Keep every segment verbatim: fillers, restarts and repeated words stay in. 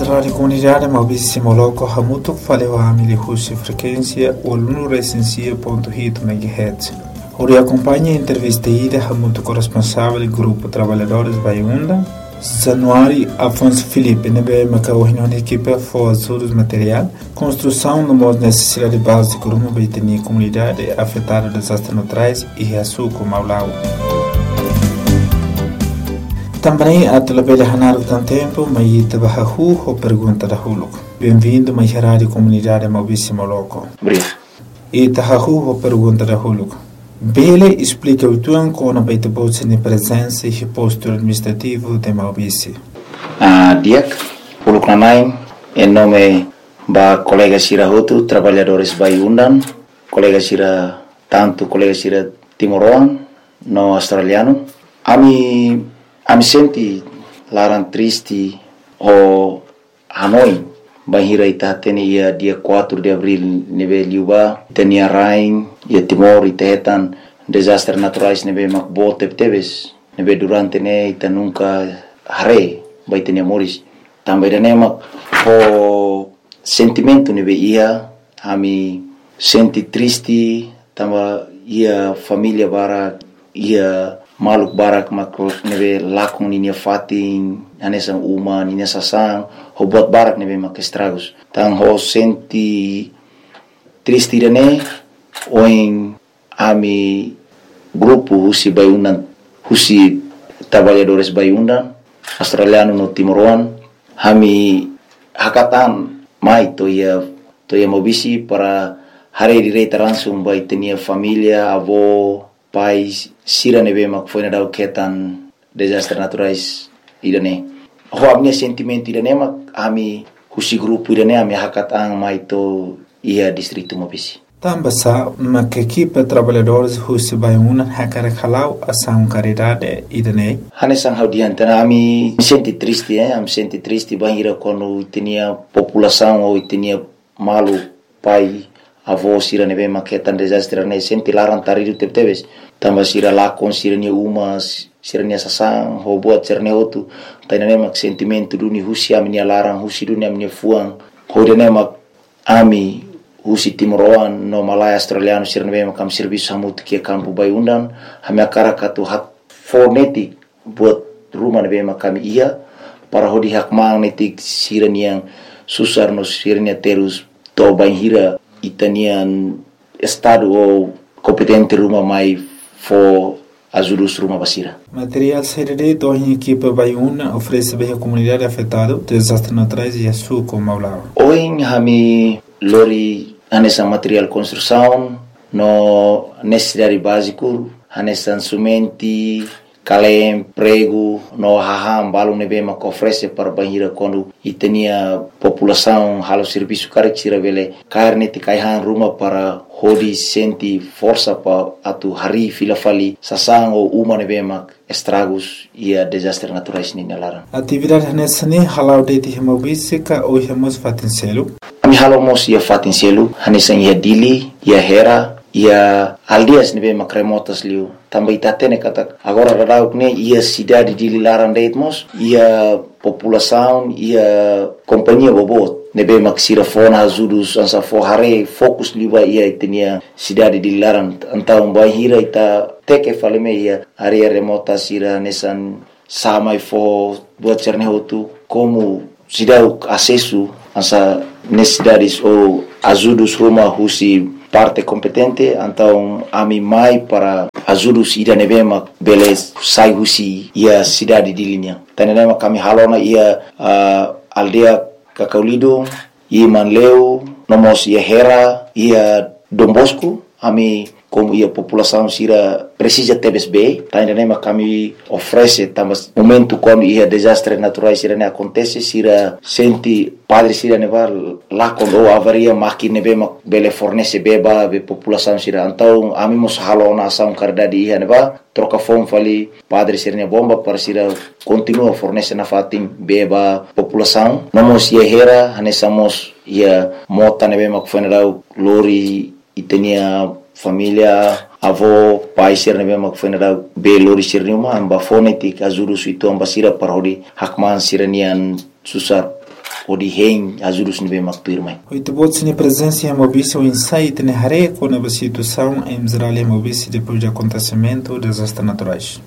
rádio comunidade Maurício Moloco Hamuto falou a Amília Russi frequência oluno recensia ponto hito megahertz. Ori acompanha a entrevista ida Hamuto corresponsável do grupo Trabalhadores Baiunda, Januário Afonso Felipe, nebe macau reunião de equipe for ajudos material, construção de uma necessidade básica rumo a a comunidade afetada por desastres naturais e reaçuco Maulau. Também a telebele hanar de tempo, mas ita bahahu ou pergunta da huluco. Bem-vindo mais à rádio comunidade Maurício Moloco. Obrigado. Ita hahu ou pergunta da huluco. Bele explica o tuan com a beita bolsa de presença e posto administrativo de Maurício. Ah, diak, huluco nanai, em nome ba colega Sira Hotu, trabalhadores Baiundan, colega Sira tanto colega Sira Timoroan, no australiano. Ami Ami senti larang triste o Hanoi bahira ita teni ia dia quatro de abril nebe liuba tenia rain ia Timor ita hetan desastre naturais nebe makbo tep-tebes nebe durante ne ita nunca hare bai tenia moris também dane mak o sentimento nebe ia ami senti triste tamba ia família bara ia maluk barak makro nebe lakung ninia fatin anesan uma ninia sasang ho buat barak nebe mak estragos tang ho senti triste dane oin ami grupo husi Baiundan husi trabalhadores Baiundan australiano no Timoroan hami hakatan mai to ia to ia mobisi para hari direita langsung bai tenia família avó pais sira nebe mak foi na dau ketan desastre naturais idane ho amne sentimento idane mak ami husi grupo idane ami hakatang mai to ia distrito Mobisi tambasa mak equipe trabalhadores husi Baiundan hakara khalau asam caridade idane hanesang haudian tana ami senti triste eh am senti triste bahira quando tinha população ou tinha malu pai avó sira nebe maketan desastre ne senti larang taridu tep-tebes tamba sira lakon sira ni uma sira ni sasang ho buat sirne hotu taina ne mak sentimento duni husi ami ni larang husi duni ami ni fuang ho dene mak ami husi Timoroan no Malaya australiano sira nebe mak am serviço hamut ki campo Baiundan hami akara katu hak fonetik buat rumah nebe mak kami ia para hodi hak mang netik sira ni yang susar no sira ni terus to banhira itanian estado ou competente rumah mai for ajudus rumah basira. Material C D D do em equipe Baiuna oferece bem a comunidade afetada desastres naturais e a sua como Maulau. Hoje hami lori anessa material construção no necessidade básico anessa sumenti kalem prego no haham balu nebe mak oferece para banhira quando itania população halo serviço carexira vele carne te kaihan rumah para hodi senti força pa atu hari fila fali sasang o uma nebe mak estragos ia desastre naturais ni nalaran atividade nessa ne halau de ti Maurício ka o hemos fatincelo ami halo mos ia fatincelo hanesan ia dili ia hera ia aldias nebe mak remotas liu também tatene kata agora rarau ne ia cidade de Lilaran deitmos ia população ia companhia bobot nebe maksira fona azudus ansa forhare fokus liba ia itenia cidade de Lilaran antau bahira ita teke faleme ia area remota sira nesan samai fo buat cerne hotu como cidade acesso ansa necessidades ou azudus rumah husi parte competente então ami mai para ajudus ida nebema beles sai husi ia cidade de linha tanema kami halona ia uh, aldea Kakaulido ia Manleu nomos ia Hera ia Dom Bosco ami como ia população sira precisa tebes be tanema kami oferece tamas momento quando ia desastre naturais sira ne acontece sira senti padre sira neva lá quando avaria máquina bema bele fornece beba be população sira então amimos halona ação cardade ia neva troca fome fali padre sira ne bomba para sira continua fornece na fatim beba população nomos ia Hera hanesamos ia mota nebema kufenera lori itenia família avó pai sir nebe mak fenera be lori sir numa amba fonetik azuru suitu amba sira parodi hakman siranian susar ou de rei ajudos nível mactuir mai. Oito bots ni presença em Mobice o insight ne hare com a situação em Israel e Mobice depois do acontecimento dos desastres naturais.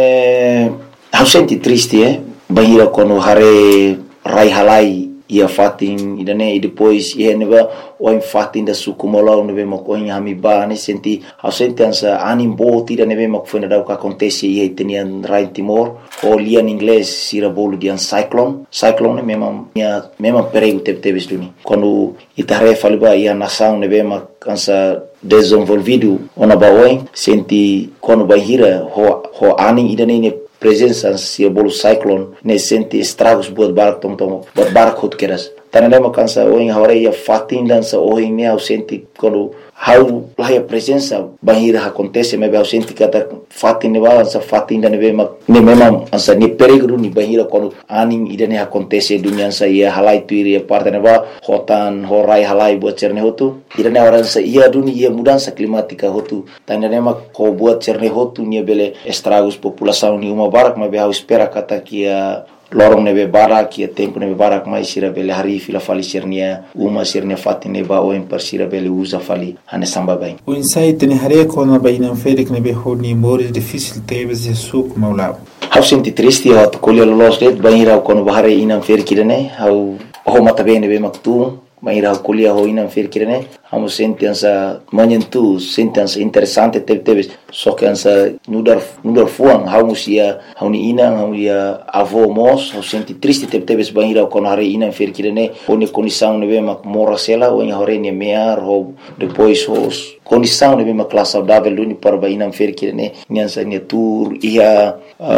É, eu senti triste, é, bahira quando hare rai halai ia fatin idane e depois ia neba o em fatin da sukumola nebe makoin hamiba ne senti eu senti ansa anim bot ida nebe mak foi nada o que acontece ia tenian rai Timor o lia em inglês sira bolo de an cyclone cyclone mesmo minha mesmo perigo teve teve duni quando itare faliba ia nação nebe mak ansa desenvolvido ona baoin senti quando bahira ho ho aning idane ne presença se bolo cyclone ne senti estragos buat barak tom tom buat barak hot keras tanelema kansa oin hore ia fatin dança oin ne au senti quando how lá a presença bahira acontece me eu senti kata fatin ne balança fatin da ne be ne mesmo ansa ne perigo ni bahira quando aning idane acontece dunia sa ia halai tuiri parte ne ba hotan horai halai buat cerne hotu idane orang sa ia dunia ia mudança climática hotu tanelema ko buat cerne hotu ni bele estragos população ni uma barak me eu espera kata kia lorong nebe barak ia tempo nebe barak mai sira bele hari fila fali sirnia uma sirnia fatin neba o em persira bele usa fali ane samba bem o insight ne hare com a baina ferik nebe honi mores difícil teves de suk maulab eu senti triste eu colher los det baira quando bahare inam fer kirene eu o mata bem nebe maktu baira colher ho inam fer kirene eu senti ansa manhentu senti ansa interessante teve teve só que ansa nudar nudar fuang eu musia eu ni inam eu ia avô mos eu senti triste teve teve baira quando hare inam fer kirene oni condição nebe mak mora sela o em hore ne mear ho depois os condição nebe mak classe saudável luni para baina fer kirene nyansa ne tour ia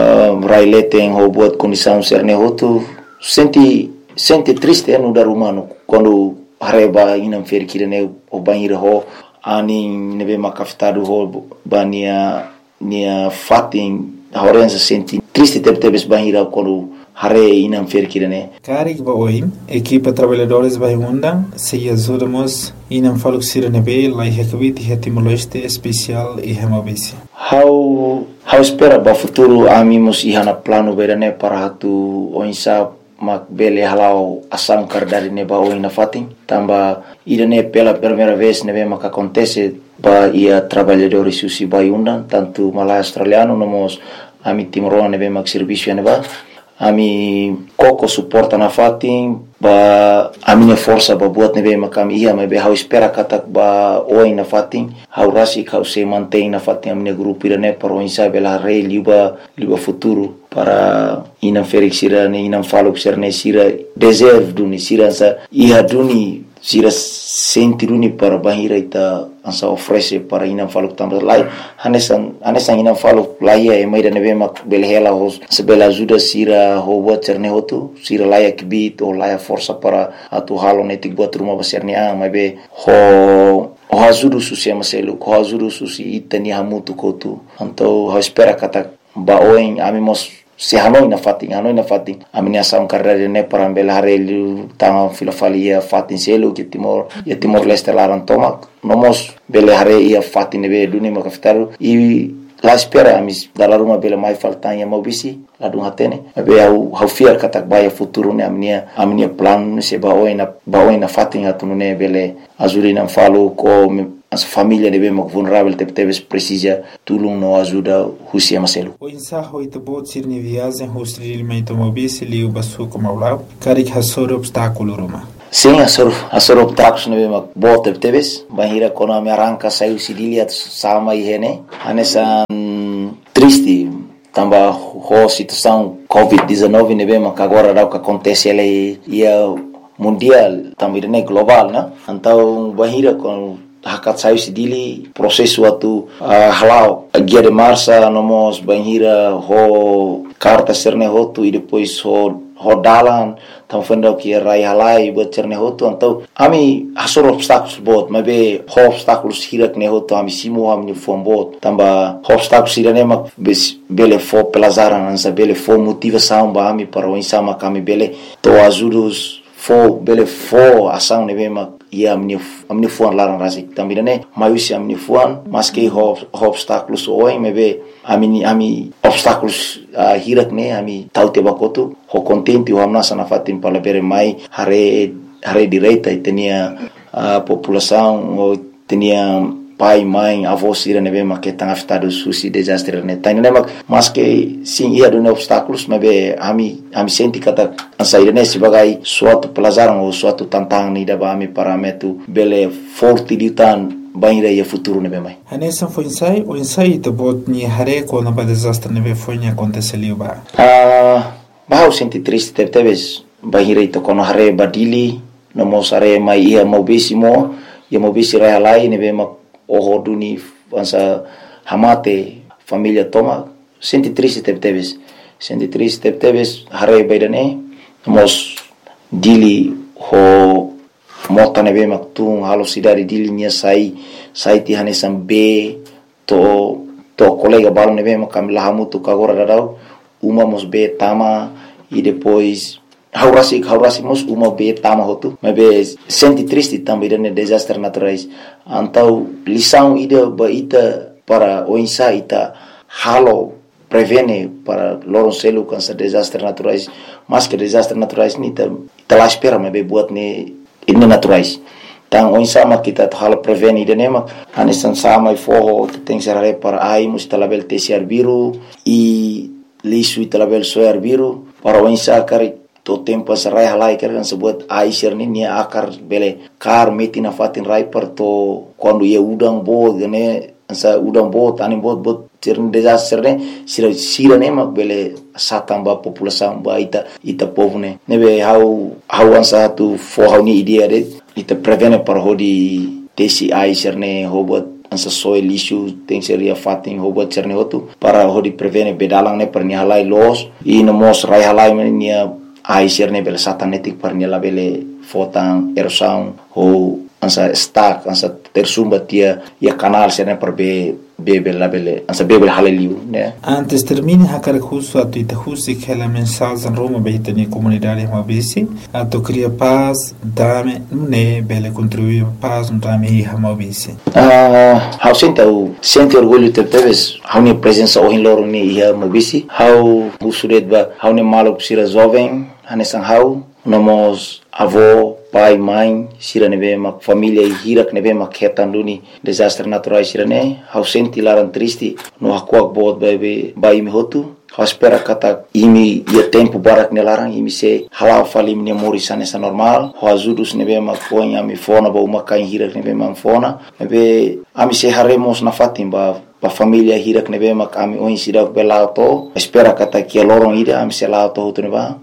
raileten ho buat condição serne hotu senti senti triste no dar humano quando hareba inam fer kirene o banheiro ho ani nebe makafitado ho bania nia fatin horenza senti triste tebe tebe banheiro quando hare inam fer kirene karik ba oi equipa trabalhadores vai undang se ajudamos inam faluk sirene lai hekvit hetimoleste especial e hemabisi how how espera ba futuro amimos ihana plano berane para hatu oinsa mak bele halau asang kardari ne ba oina fatin tamba idane pela primeira vez ne mak acontece ba ia trabalhadores susi ba undang tanto malai australiano nomos ami timoro ne mak serviço ne ba ami koko suporta na fatin ba a minha força ba buat nebe makam ia me be how espera katak ba oi na fatin how rasi how se mantém na fatin a minha grupo irane para o insa bela rei liba liba futuro para inam felix sira ne inam falo serne sira deserve duni sira sa ia duni sira senti duni para bahira ita ansa oferece para inam falo também lai hanesan hanesan inam falo lai e mai da nebe mak belhela hos se bela ajuda sira ho buat serne hotu sira lai kibit o lai força para atu halo netik buat rumah besarni ah mai be ho o ajuda susi maselu ho ajuda susi itani hamutu kotu então ho espera kata ba oin amimos se hanoi na fatin hanoi na fatin aminia saun carreira ne para bela harelu tanga filofalia fatin selo que timor e timor leste laran tomak nomos bela hare ia fatin be duni makaftaru e la espera amis dalar uma bela mai faltan ya mobisi la dun hatene be au hau fiar katak baya futuro ne aminia aminia plan se ba oina ba oina fatin atunu ne bele azurina falo ko as família de bem vulnerável te teves precisa tulum no ajuda husia maselu o insaho ite bot sirni viagem hostri mento mobisi liu basu como aula karik hasor obstáculo roma sim asor asor obstáculos ne bem bot te teves bahira kono me arranca saiu sidilia sama ihene anessa triste tamba ho situação covid dezenove ne bem que agora dá o que acontece ele ia mundial também ne global né então bahira com hakat sayu sidili prosesu atu uh, halau guia de marcha nomos banhira ho carta serne hotu e depois ho ho dalan tam fenda que rai halai buat serne hotu então ami asor obstáculos bot mas be ho obstáculos hirak ne hotu ami simo ami fom bot tamba ho obstáculos irane mak bele fo pelazaran ansa bele fo motivação ba ami para o insama kami bele to ajudos fo bele fo ação ne be mak ia amin'ny amin'ny foan laran razy tambirane maiusi amin'ny foan maske ho obstacles oi mebe ami ami obstacles uh, hirak ne ami taute bakotu ho contenti ho amna sana fatim palabere mai hare hare direita itenia uh, população o tenia pai mãe avós ira nebe maketa ngafitado susi desastre ne tani ne maske sim ia do obstáculos mebe ami ami senti kata ansaire ne sebagai suatu pelajaran ou suatu tantangan ni daba ami parametu bele forte ditan banhira ia futuro nebe mai hanessa foi ensai o ensai to bot ni hare ko na ba desastre nebe foi ni aconteceu ba ah ba o senti triste teves banhira to kono hare badili no mosare mai ia mobisimo ia mobisi realai nebe mak oh duni ansa hamate família toma senti triste teves senti triste teves hare baidane mos dili ho mota nebe maktung halo sidari dili nia sai sai ti hanesam be to to colega balo nebe makam lahamu tu kagora dadau uma mos be tama e depois haurasi haurasi mos uma be tama hotu mebe senti triste também dane desastre naturais antau lição ida baita para o insa ita halo prevene para loron selu cancer desastre naturais mas que desastre naturais ni ta ta la espera mebe buat ne ini naturais tang o insa ma kita halo prevene ida nema anesan sama i forro tem serare para ai mustalabel tesiar biru e lisu italabel soar biru para o insa kari to tempo sarai halai kan sebut aisir ni nia akar bele kar metina fatin rai per to quando ia udang bo gane ansa udang bo tani bot bot tirn desastre ne sira sira ne mak bele satamba população ba ita ita povne nebe how how ansa tu for how ni idea de ita prevene par hodi tesi aisir ne hobot ansa soil issue tem seria fatin hobot cerne hotu para hodi prevene bedalang ne per ni halai los i no mos rai halai nia aisir ne bele satanetik par ni la bele fotan erosão ou ansa stack ansa tersumba tia ia canal serne per be bebe la bele ansa bebe haleliu né antes termine hakar justo a tu husi que la mensagem en Roma beita ni comunidade mabisi a to cria paz dame ne bele contribuir paz no dame hi mabisi ah how sente o sente orgulho te teves how ni presença o in loro ni hi mabisi how usuret ba how ni malo sira jovem hanesan how nomos avô pai mãe sira nebe mak família e hirak nebe mak hetanduni desastre naturais sira ne how senti laran triste no hakuak bot bebe bai mi hotu how espera kata imi ia tempo barak ne larang imi se halau fali mi morisane sa normal how azudus nebe mak poin ami fona ba uma kain hirak nebe mak fona nebe ami se haremos na fatim ba pa família hirak nebe mak ami oin sidak belauto espera kata kia lorong ida ami se lauto hotu neba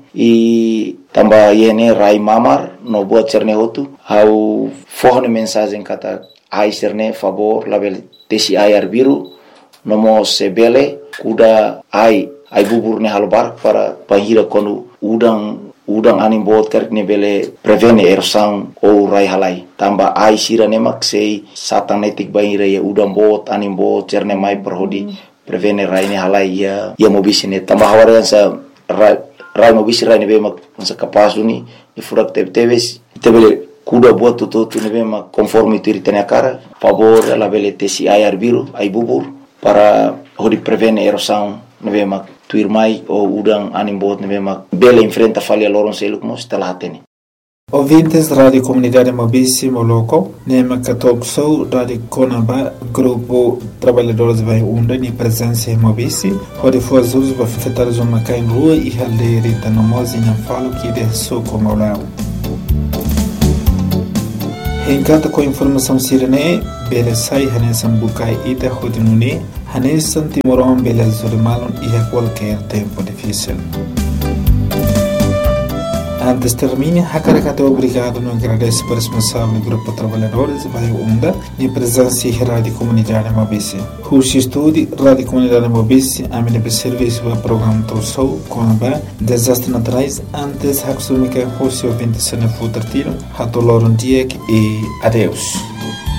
e tamba yene rai mamar no buat cerne hotu how forne mensagem kata ai cerne favor label tesi ayar biru nomo sebele kuda ai ai bubur ne halbar para pahira konu udang udang anim bot kerk ne bele prevene erosão ou rai halai tamba ai sira ne mak sei satanetik bahira ya udang bot anim bot cerne mai perhodi prevene rai ne halai ya ya mobisine tamba hawarian sa rai rai mobisi rai nebe mak sa kapasu ni ni furak tebe teves tebele kuda buat tutu tu nebe mak conforme tu ritene cara favor la bele tesi ayar biru ai bubur para hodi prevene erosão nebe mak tuir mai o udang anim bot nebe mak bele enfrenta falha loron seluk mos talatene ouvintes Rádio Comunidade Mobisi Moloco, Nema Katop Sou, Rádio Conaba, Grupo Trabalhadores Vai Unda, ni presença em Mobisi, onde foi as usos para afetar os homens em rua e aldeia Rita Nomosi e Falo que de sou como lá. Encanta com informação sirene, bele sai hanesan bukai ita hodinune, hanesan timoron bele zurimalon e a qualquer tempo difícil. Antes termine, Hakarakato obrigado no agradece por responsável Grupo Trabalhadores Vai Unda e presença em Rádio Comunidade Mobisi. Rushi Estúdio, Rádio Comunidade Mobisi, a minha serviço para o programa Torsou, Conaba, Desastres Naturais, antes Haksumika Rushi ouvinte Sene Futertiro, Hatoloron Diek e adeus.